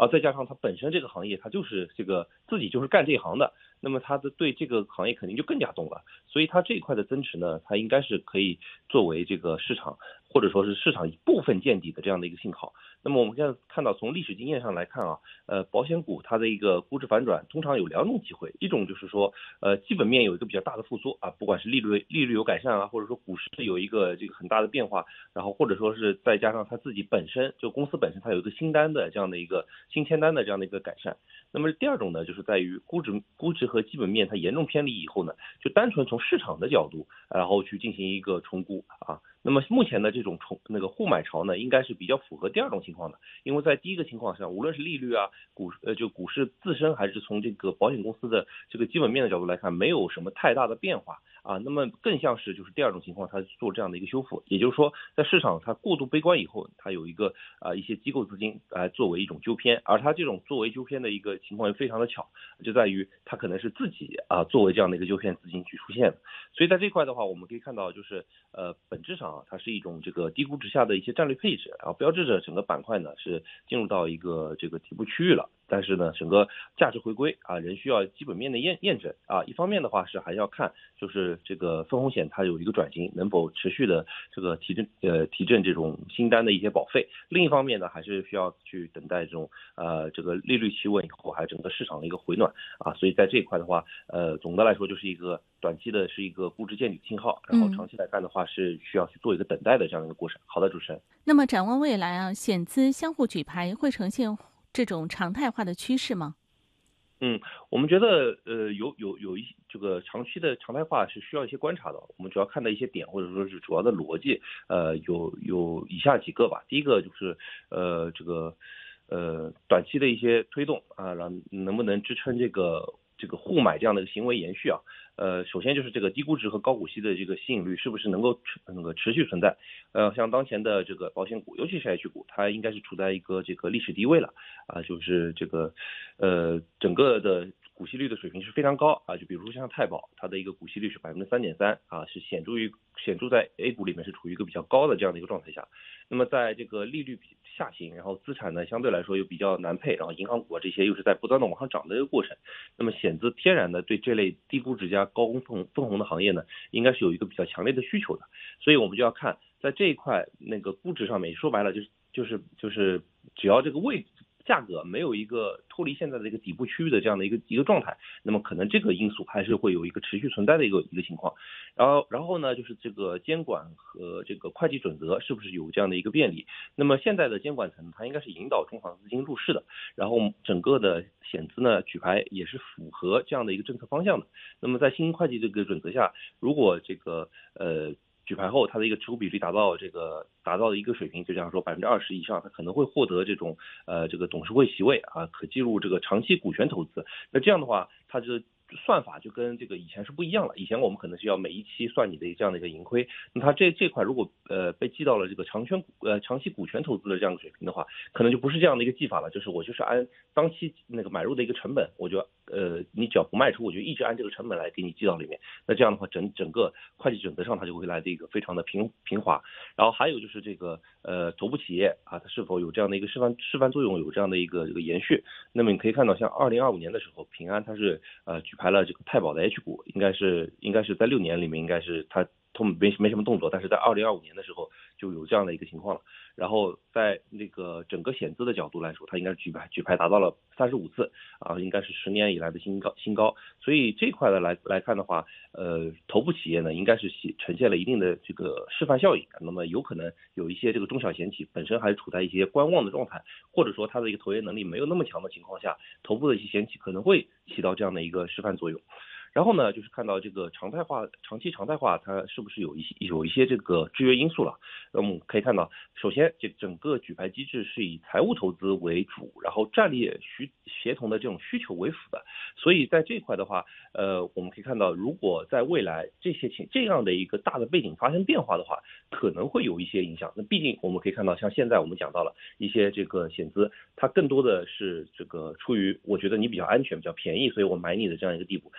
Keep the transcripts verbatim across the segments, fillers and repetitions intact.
啊，再加上它本身这个行业它就是这个自己就是干这一行的，那么它的对这个行业肯定就更加懂了，所以它这一块的增持呢，它应该是可以作为这个市场或者说是市场一部分见底的这样的一个信号。那么我们现在看到从历史经验上来看啊，呃，保险股它的一个估值反转通常有两种机会，一种就是说，呃，基本面有一个比较大的复苏啊，不管是利率利率有改善啊，或者说股市有一个这个很大的变化，然后或者说是再加上它自己本身就公司本身它有一个新单的这样的一个新签单的这样的一个改善。那么第二种呢，就是在于估值估值和基本面它严重偏离以后呢，就单纯从市场的角度，然后去进行一个重估啊。那么目前的这种重那个互买潮呢，应该是比较符合第二种情况的，因为在第一个情况下，无论是利率啊、股呃就股市自身，还是从这个保险公司的这个基本面的角度来看，没有什么太大的变化啊。那么更像是就是第二种情况，它做这样的一个修复，也就是说，在市场它过度悲观以后，它有一个啊一些机构资金来作为一种纠偏，而它这种作为纠偏的一个情况也非常的巧，就在于它可能是自己啊作为这样的一个纠偏资金去出现的。所以在这块的话，我们可以看到就是呃本质上啊，它是一种这个低估值下的一些战略配置啊，标志着整个板块呢是进入到一个这个底部区域了。但是呢，整个价值回归啊，仍需要基本面的验验证啊。一方面的话是还要看就是这个分红险它有一个转型，能否持续的这个提振呃提振这种新单的一些保费。另一方面呢，还是需要去等待这种呃这个利率企稳以后，还有整个市场的一个回暖啊。所以在这一块的话，呃总的来说就是一个短期的是一个估值见底信号，然后长期来看的话是需要去做一个等待的这样的一个过程。好的，主持人。 那么展望未来啊，险资相互举牌会呈现这种常态化的趋势吗？ 嗯，我们觉得呃有有有一这个长期的常态化是需要一些观察的。我们主要看的一些点或者说是主要的逻辑，呃有有以下几个吧。第一个就是呃这个呃短期的一些推动啊，让能不能支撑这个这个互买这样的一个行为延续啊。呃，首先就是这个低估值和高股息的这个吸引力是不是能够持那个持续存在？呃，像当前的这个保险股，尤其是 H 股，它应该是处在一个这个历史低位了啊，就是这个呃整个的股息率的水平是非常高啊，就比如说像太保，它的一个股息率是百分之三点三啊，是显著于显著在 A 股里面是处于一个比较高的这样的一个状态下。那么在这个利率下行，然后资产呢相对来说又比较难配，然后银行股啊这些又是在不断的往上涨的一个过程，那么险资天然的对这类低估值加高分红分红的行业呢，应该是有一个比较强烈的需求的。所以我们就要看在这一块那个估值上面，说白了就是就是就是只要这个位价格没有一个脱离现在的一个底部区域的这样的一个一个状态，那么可能这个因素还是会有一个持续存在的一个一个情况。然后然后呢，就是这个监管和这个会计准则是不是有这样的一个便利？那么现在的监管层它应该是引导中小资金入市的，然后整个的险资呢举牌也是符合这样的一个政策方向的。那么在新会计这个准则下，如果这个呃举牌后它的一个持股比例达到这个达到的一个水平，就像说百分之二十以上，它可能会获得这种呃这个董事会席位啊，可计入这个长期股权投资。那这样的话，它这算法就跟这个以前是不一样了。以前我们可能是要每一期算你的这样的一个盈亏，那它这这块如果呃被记到了这个长权呃长期股权投资的这样的水平的话，可能就不是这样的一个记法了，就是我就是按当期那个买入的一个成本，我就呃你只要不卖出，我就一直按这个成本来给你记到里面。那这样的话，整整个会计准则上它就会来的一个非常的平平滑。然后还有就是这个呃头部企业啊，它是否有这样的一个示范示范作用，有这样的一个这个延续。那么你可以看到，像二零二五年的时候，平安它是呃举牌了这个太保的 H 股，应该是应该是在六年里面应该是它都没没什么动作，但是在二零二五年的时候就有这样的一个情况了。然后在那个整个险资的角度来说，它应该是举牌举牌达到了三十五次啊，应该是十年以来的新高新高。所以这块的来来看的话，呃，头部企业呢应该是呈现了一定的这个示范效应。那么有可能有一些这个中小险企本身还是处在一些观望的状态，或者说它的一个投研能力没有那么强的情况下，头部的一些险企可能会起到这样的一个示范作用。然后呢，就是看到这个常态化、长期常态化，它是不是有一些有一些这个制约因素了？那么我们可以看到，首先这整个举牌机制是以财务投资为主，然后战略需协同的这种需求为辅的。所以在这一块的话，呃，我们可以看到，如果在未来这些情这样的一个大的背景发生变化的话，可能会有一些影响。那毕竟我们可以看到，像现在我们讲到了一些这个险资，它更多的是这个出于我觉得你比较安全、比较便宜，所以我买你的这样一个地步。但是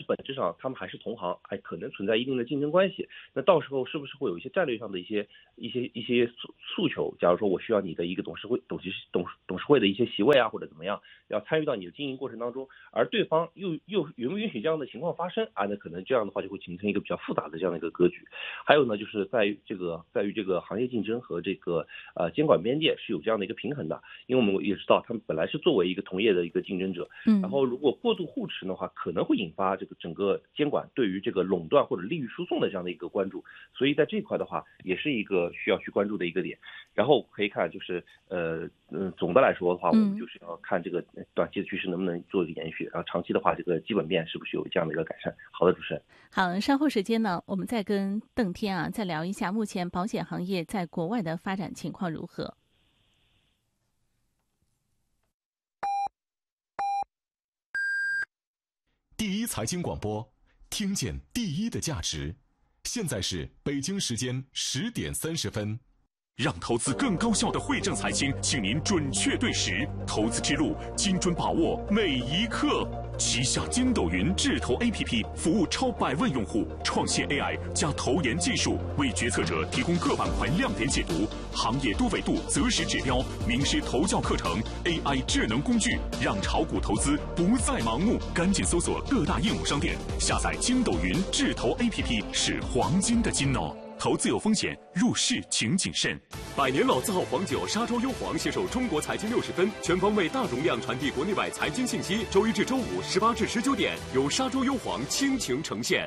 是本质上他们还是同行，还可能存在一定的竞争关系。那到时候是不是会有一些战略上的一些一些一些诉诉求？假如说我需要你的一个董事会董事董董事会的一些席位啊，或者怎么样，要参与到你的经营过程当中，而对方又又允不允许这样的情况发生啊？那可能这样的话就会形成一个比较复杂的这样的一个格局。还有呢，就是在于这个在于这个行业竞争和这个呃监管边界是有这样的一个平衡的，因为我们也知道他们本来是作为一个同业的一个竞争者， 嗯， 然后如果过度互持的话，可能会引发这个整个监管对于这个垄断或者利益输送的这样的一个关注，所以在这一块的话，也是一个需要去关注的一个点。然后可以看就是呃嗯，总的来说的话，我们就是要看这个短期的趋势能不能做一个延续，然后长期的话，这个基本面是不是有这样的一个改善。好的，主持人。 好，稍后时间呢，我们再跟邓天啊再聊一下目前保险行业在国外的发展情况如何。 第一财经广播，听见第一的价值。现在是北京时间十点三十分。让投资更高效的汇正财经，请您准确对时，投资之路精准把握每一刻。旗下筋斗云智投 A P P 服务超百万用户，创新 A I 加投研技术，为决策者提供各板块亮点解读、行业多维度择时指标、名师投教课程、A I 智能工具，让炒股投资不再盲目。赶紧搜索各大应用商店，下载筋斗云智投 A P P， 是黄金的金哦。投资有风险，入市请谨慎。百年老字号黄酒沙洲优黄携手中国财经六十分，全方位大容量传递国内外财经信息。周一至周五十八至十九点，由沙洲优黄倾情呈现。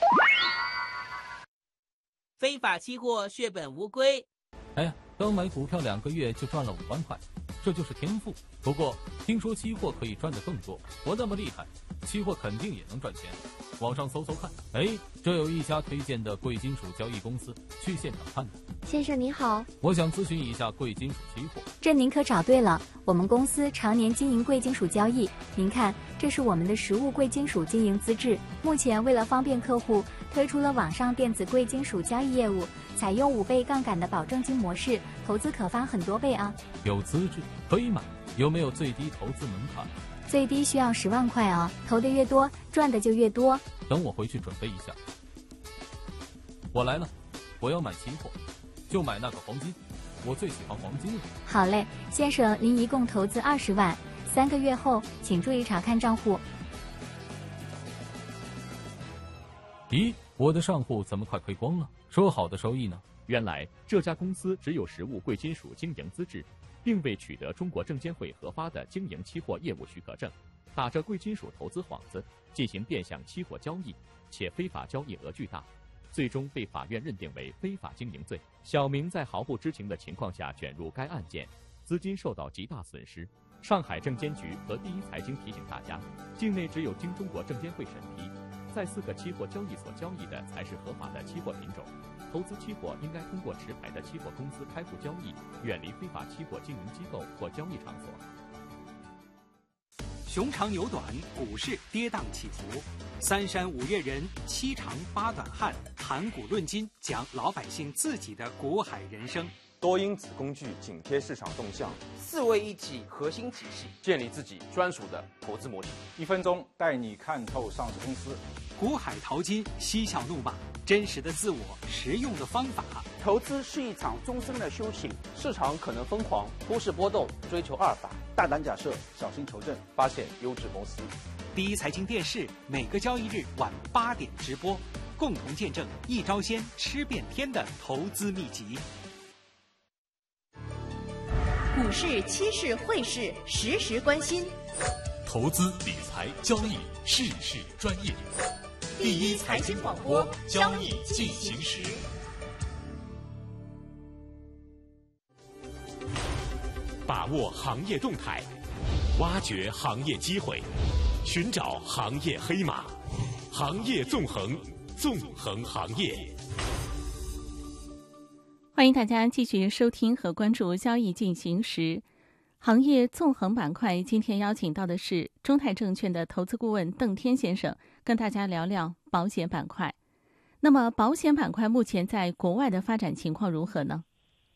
非法期货血本无归。 哎呀，刚买股票两个月就赚了五万块，这就是天赋。不过听说期货可以赚得更多，我那么厉害，期货肯定也能赚钱。网上搜搜看，哎，这有一家推荐的贵金属交易公司，去现场看看。 先生您好， 我想咨询一下贵金属期货。 这您可找对了，我们公司常年经营贵金属交易。您看，这是我们的实物贵金属经营资质。目前为了方便客户，推出了网上电子贵金属交易业务，采用五倍杠杆的保证金模式，投资可翻很多倍啊。 有资质可以买，有没有最低投资门槛？ 最低需要十万块啊，投的越多，赚的就越多。 等我回去准备一下。我来了，我要买期货，就买那个黄金，我最喜欢黄金了。 好嘞，先生，您一共投资二十万，三个月后请注意查看账户。 咦，我的账户怎么快亏光了？说好的收益呢？ 原来这家公司只有实物贵金属经营资质，并未取得中国证监会核发的经营期货业务许可证，打着贵金属投资幌子进行变相期货交易，且非法交易额巨大，最终被法院认定为非法经营罪。小明在毫不知情的情况下卷入该案件，资金受到极大损失。上海证监局和第一财经提醒大家，境内只有经中国证监会审批，在四个期货交易所交易的才是合法的期货品种。投资期货应该通过持牌的期货公司开户交易，远离非法期货经营机构或交易场所。 熊长牛短，股市跌宕起伏，三山五岳人，七长八短汉，谈股论金，讲老百姓自己的股海人生。 多因子工具紧贴市场动向， 四位一体核心体系， 建立自己专属的投资模式。 一分钟带你看透上市公司。 股海淘金，嬉笑怒骂，真实的自我，实用的方法。 投资是一场终身的修行，市场可能疯狂，股市波动，追求阿尔法， 大胆假设，小心求证， 发现优质公司。 第一财经电视每个交易日晚八点直播，共同见证一招鲜吃遍天的投资秘籍。 股市、期市、汇市，时时关心。 投资理财交易，事事专业。 第一财经广播，交易进行时。 把握行业动态，挖掘行业机会，寻找行业黑马，行业纵横，纵横行业。 欢迎大家继续收听和关注交易进行时。行业纵横板块，今天邀请到的是中泰证券的投资顾问邓天先生，跟大家聊聊保险板块。那么保险板块目前在国外的发展情况如何呢？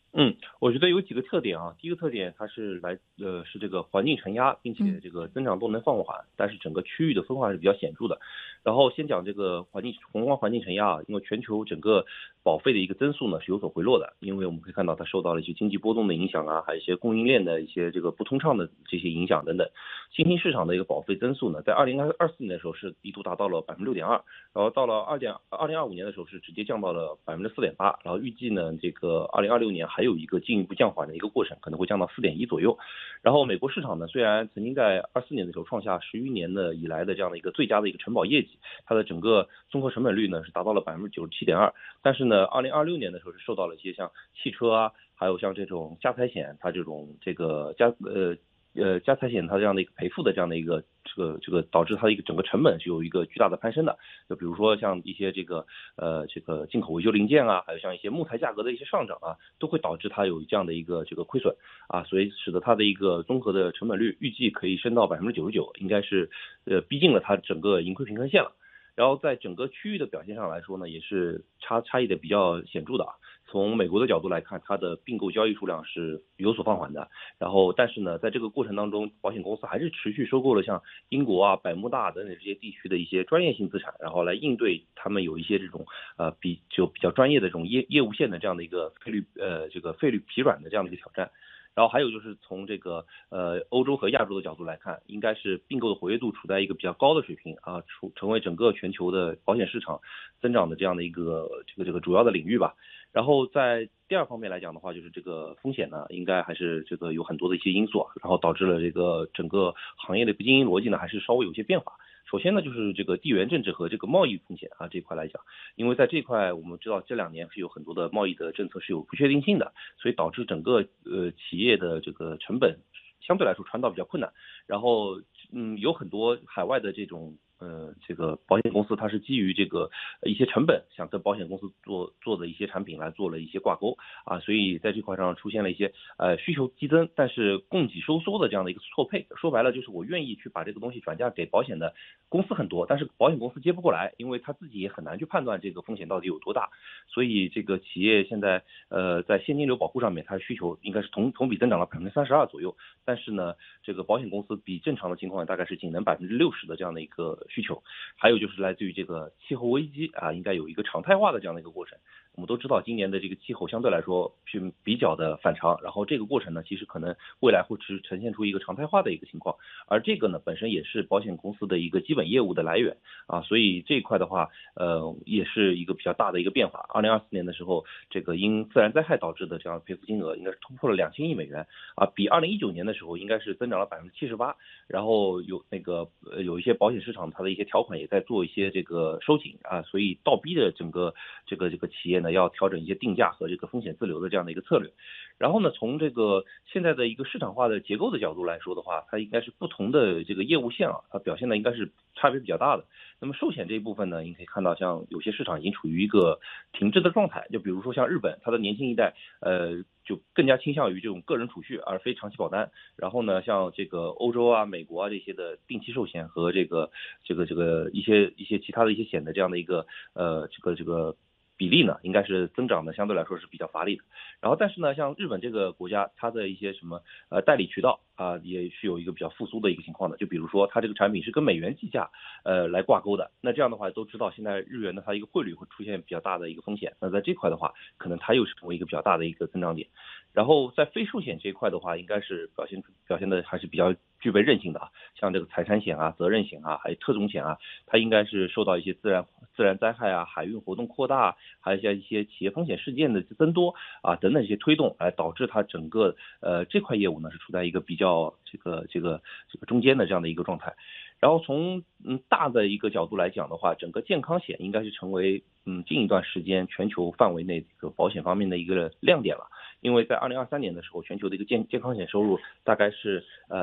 嗯，我觉得有几个特点啊。第一个特点，它是来呃是这个环境承压，并且这个增长动能放缓，但是整个区域的分化是比较显著的。然后先讲这个环境宏观环境承压啊，因为全球整个保费的一个增速呢是有所回落的，因为我们可以看到它受到了一些经济波动的影响啊，还有一些供应链的一些这个不通畅的这些影响等等。新兴市场的一个保费增速呢，在二零二四年的时候是一度达到了百分之六点二，然后到了二点二零二五年的时候是直接降到了百分之四点八，然后预计呢这个二零二六年还有一个进一步降缓的一个过程，可能会降到四点一左右。然后美国市场呢，虽然曾经在二四年的时候创下十余年的以来的这样的一个最佳的一个承保业绩，它的整个综合成本率呢是达到了百分之九十七点二，但是呢，二零二六年的时候是受到了一些像汽车啊，还有像这种家财险，它这种这个家呃。呃，家财险它这样的一个赔付的这样的一个这个这个导致它的一个整个成本是有一个巨大的攀升的。就比如说像一些这个呃这个进口维修零件啊，还有像一些木材价格的一些上涨啊，都会导致它有这样的一个这个亏损啊，所以使得它的一个综合的成本率预计可以升到百分之九十九，应该是呃逼近了它整个盈亏平衡线了。然后在整个区域的表现上来说呢，也是差差异的比较显著的啊。从美国的角度来看，它的并购交易数量是有所放缓的。然后，但是呢，在这个过程当中，保险公司还是持续收购了像英国啊、百慕大等等这些地区的一些专业性资产，然后来应对他们有一些这种呃比就比较专业的这种业业务线的这样的一个费率呃这个费率疲软的这样的一个挑战。然后还有就是从这个呃欧洲和亚洲的角度来看，应该是并购的活跃度处在一个比较高的水平啊，处成为整个全球的保险市场增长的这样的一个这个这个主要的领域吧。然后在第二方面来讲的话，就是这个风险呢，应该还是这个有很多的一些因素，然后导致了这个整个行业的经营逻辑呢，还是稍微有些变化。首先呢，就是这个地缘政治和这个贸易风险啊这块来讲，因为在这块我们知道这两年是有很多的贸易的政策是有不确定性的，所以导致整个呃企业的这个成本相对来说传导比较困难。然后嗯，有很多海外的这种呃，这个保险公司它是基于这个一些成本，想跟保险公司做做的一些产品来做了一些挂钩啊，所以在这块上出现了一些呃需求激增，但是供给收缩的这样的一个错配。说白了就是我愿意去把这个东西转嫁给保险的公司很多，但是保险公司接不过来，因为他自己也很难去判断这个风险到底有多大，所以这个企业现在呃在现金流保护上面，它的需求应该是同同比增长了百分之三十二左右，但是呢，这个保险公司比正常的情况大概是仅能百分之六十的这样的一个需求。还有就是来自于这个气候危机啊，应该有一个常态化的这样的一个过程。我们都知道今年的这个气候相对来说是比较的反常，然后这个过程呢，其实可能未来会呈呈现出一个常态化的一个情况，而这个呢本身也是保险公司的一个基本业务的来源啊，所以这一块的话，呃，也是一个比较大的一个变化。二零二四年的时候，这个因自然灾害导致的这样赔付金额应该是突破了两千亿美元啊，比二零一九年的时候应该是增长了百分之七十八，然后有那个呃有一些保险市场它的一些条款也在做一些这个收紧啊，所以倒逼着整个这个这个企业呢要调整一些定价和这个风险自流的这样的一个策略。然后呢，从这个现在的一个市场化的结构的角度来说的话，它应该是不同的这个业务线啊，它表现的应该是差别比较大的。那么寿险这一部分呢，你可以看到像有些市场已经处于一个停滞的状态，就比如说像日本，它的年轻一代呃就更加倾向于这种个人储蓄而非长期保单。然后呢，像这个欧洲啊、美国啊这些的定期寿险和这个这个这个一些一些其他的一些险的这样的一个呃这个这个比例呢，应该是增长的相对来说是比较乏力的。然后但是呢，像日本这个国家，它的一些什么呃代理渠道啊，也是有一个比较复苏的一个情况的。就比如说它这个产品是跟美元计价呃来挂钩的，那这样的话都知道现在日元的它一个汇率会出现比较大的一个风险，那在这块的话，可能它又是成为一个比较大的一个增长点。然后在非寿险这一块的话，应该是表现表现的还是比较具备韧性的啊，像这个财产险啊、责任险啊，还有特种险啊，它应该是受到一些自然自然灾害啊、海运活动扩大，还有像一些企业风险事件的增多啊等等一些推动，来导致它整个呃这块业务呢是处在一个比较这个这个这个中间的这样的一个状态。然后从嗯大的一个角度来讲的话，整个健康险应该是成为嗯近一段时间全球范围内这个保险方面的一个亮点了。因为在二零二三年的时候，全球的一个健健康险收入大概是呃一点八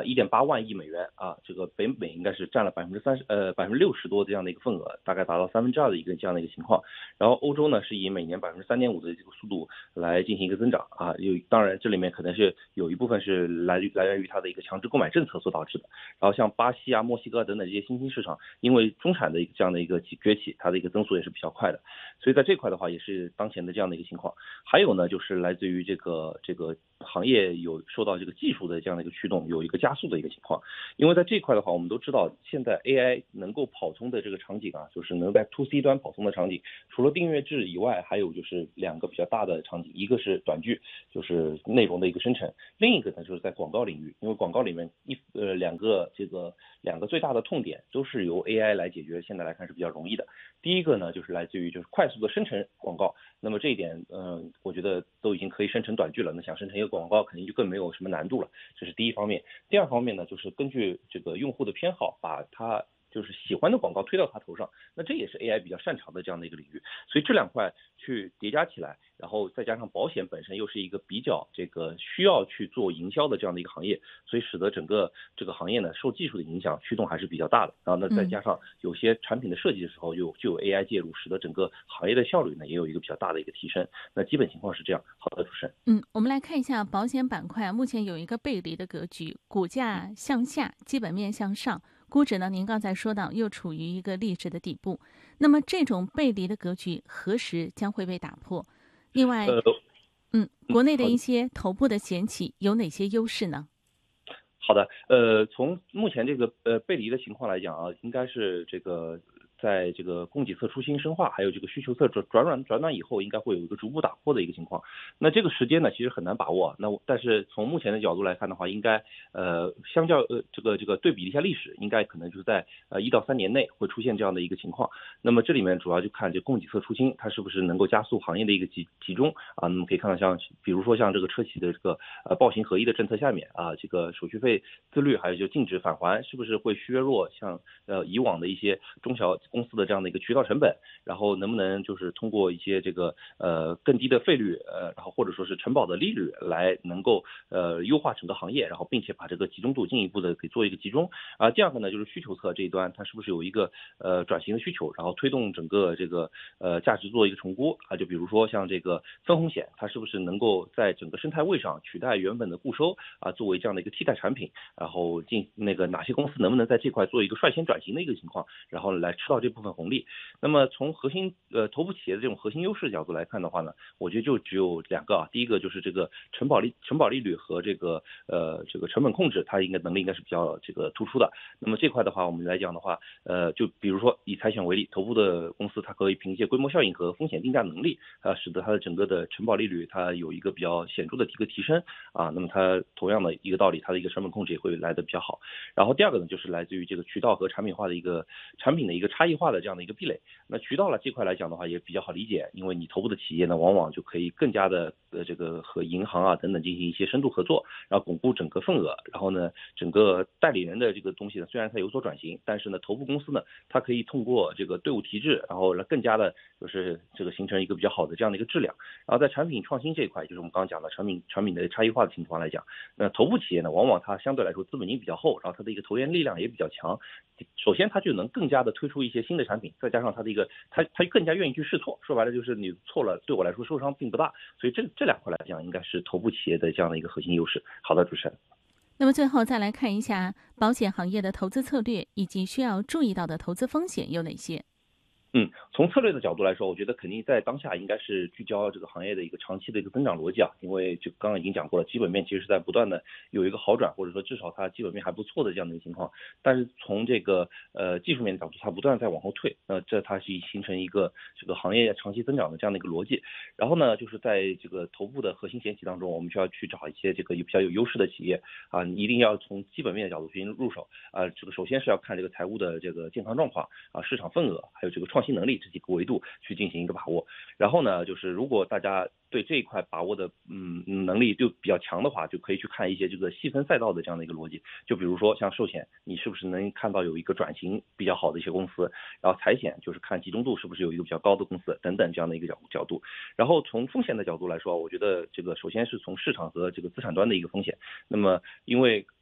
万亿美元啊，这个北美应该是占了百分之三十呃百分之六十多这样的一个份额，大概达到三分之二的一个这样的一个情况。然后欧洲呢是以每年百分之三点五的这个速度来进行一个增长啊，有当然这里面可能是有一部分是来来源于它的一个强制购买政策所导致的。然后像巴西啊、墨西哥等等这些新兴市场，因为中产的这样的一个崛起，它的一个增速也是比较快的，所以在这块的话也是当前的这样的一个情况。还有呢，就是来自于这个这个行业有受到这个技术的这样的一个驱动，有一个加速的一个情况。因为在这一块的话，我们都知道现在 A I 能够跑通的这个场景啊，就是能在 to C 端跑通的场景，除了订阅制以外，还有就是两个比较大的场景，一个是短剧，就是内容的一个生成，另一个呢就是在广告领域，因为广告里面一呃两个这个两个最大的痛点都是由 A I 来解决，现在来看是比较容易的。第一个呢就是来自于就是快速的生成广告，那么这一点嗯、呃、我觉得都已经可以生成短剧了，那想生成一个广告肯定就更没有什么难度了，这是第一方面。第二方面呢，就是根据这个用户的偏好，把它就是喜欢的广告推到他头上，那这也是 A I 比较擅长的这样的一个领域。所以这两块去叠加起来，然后再加上保险本身又是一个比较这个需要去做营销的这样的一个行业，所以使得整个这个行业呢受技术的影响驱动还是比较大的。然后呢再加上有些产品的设计的时候有就有 A I 介入，使得整个行业的效率呢也有一个比较大的一个提升。那基本情况是这样。好的，主持人。 嗯，我们来看一下保险板块，目前有一个背离的格局，股价向下，基本面向上。估值呢，您刚才说到又处于一个历史的底部，那么这种背离的格局何时将会被打破？另外，嗯，国内的一些头部的险企有哪些优势呢？ 好的，呃，从目前这个呃背离的情况来讲啊，应该是这个。在这个供给侧出新深化，还有这个需求侧转转软转暖以后，应该会有一个逐步打破的一个情况。那这个时间呢，其实很难把握。那但是从目前的角度来看的话，应该呃相较呃这个这个对比一下历史，应该可能就是在呃一到三年内会出现这样的一个情况。那么这里面主要就看这供给侧出新，它是不是能够加速行业的一个集集中啊？那么可以看到像比如说像这个车企的这个呃报行合一的政策下面啊，这个手续费自律还有就禁止返还，是不是会削弱像呃以往的一些中小公司的这样的一个渠道成本，然后能不能就是通过一些这个呃更低的费率，呃，然后或者说是承保的利率来能够呃优化整个行业，然后并且把这个集中度进一步的给做一个集中啊。第二个呢就是需求侧这一端，它是不是有一个呃转型的需求，然后推动整个这个呃价值做一个重估啊？就比如说像这个分红险，它是不是能够在整个生态位上取代原本的固收啊，作为这样的一个替代产品，然后进那个哪些公司能不能在这块做一个率先转型的一个情况，然后来吃到这部分红利。那么从核心呃头部企业的这种核心优势角度来看的话呢，我觉得就只有两个啊，第一个就是这个承保利承保利率和这个呃这个成本控制，它应该能力应该是比较这个突出的。那么这块的话，我们来讲的话，呃就比如说以财险为例，头部的公司它可以凭借规模效应和风险定价能力啊，使得它的整个的承保利率它有一个比较显著的一个提升啊。那么它同样的一个道理，它的一个成本控制也会来得比较好。然后第二个呢，就是来自于这个渠道和产品化的一个产品的一个差异化的这样的一个壁垒。那渠道了这块来讲的话也比较好理解，因为你头部的企业呢，往往就可以更加的呃这个和银行啊等等进行一些深度合作，然后巩固整个份额。然后呢，整个代理人的这个东西呢，虽然它有所转型，但是呢，头部公司呢，它可以通过这个队伍提质，然后来更加的就是这个形成一个比较好的这样的一个质量。然后在产品创新这一块，就是我们刚刚讲的产品产品的差异化的情况来讲，那头部企业呢，往往它相对来说资本金比较厚，然后它的一个投研力量也比较强。首先它就能更加的推出一些新的产品，再加上它的一个它它更加愿意去试错，说白了就是你错了，对我来说受伤并不大，所以这这两块来讲，应该是头部企业的这样的一个核心优势。好的，主持人。 那么最后再来看一下保险行业的投资策略以及需要注意到的投资风险有哪些？ 嗯，从策略的角度来说，我觉得肯定在当下应该是聚焦这个行业的一个长期的一个增长逻辑啊，因为就刚刚已经讲过了，基本面其实是在不断的有一个好转，或者说至少它基本面还不错的这样的一个情况，但是从这个呃技术面的角度，它不断在往后退，那这它是形成一个这个行业长期增长的这样的一个逻辑。然后呢，就是在这个头部的核心险企当中，我们需要去找一些这个比较有优势的企业啊，你一定要从基本面的角度进行入手啊，这个首先是要看这个财务的这个健康状况啊，市场份额，还有这个创新能力这几个维度去进行一个把握。然后呢，就是如果大家对这一块把握的嗯能力就比较强的话，就可以去看一些这个细分赛道的这样的一个逻辑。就比如说像寿险，你是不是能看到有一个转型比较好的一些公司，然后财险就是看集中度是不是有一个比较高的公司等等这样的一个角角度。然后从风险的角度来说，我觉得这个首先是从市场和这个资产端的一个风险。那么因为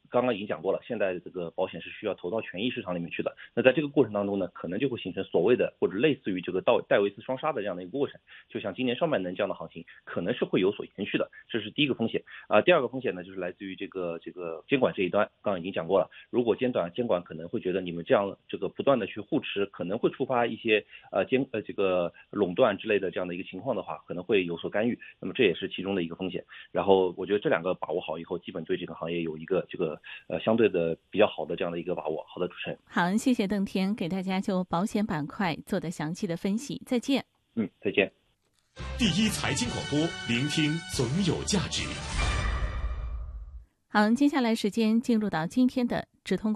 刚刚已经讲过了，现在这个保险是需要投到权益市场里面去的。那在这个过程当中呢，可能就会形成所谓的或者类似于这个戴戴维斯双杀的这样的一个过程。就像今年上半年这样的行情，可能是会有所延续的，这是第一个风险啊、呃。第二个风险呢，就是来自于这个这个监管这一端，刚刚已经讲过了。如果监管监管可能会觉得你们这样这个不断的去护持，可能会触发一些呃监呃这个垄断之类的这样的一个情况的话，可能会有所干预。那么这也是其中的一个风险。然后我觉得这两个把握好以后，基本对这个行业有一个这个呃相对的比较好的这样的一个把握。好的，主持人。 好，谢谢邓天给大家就保险板块做的详细的分析。再见。 嗯，再见。 第一财经广播，聆听总有价值。 好，接下来时间进入到今天的直通。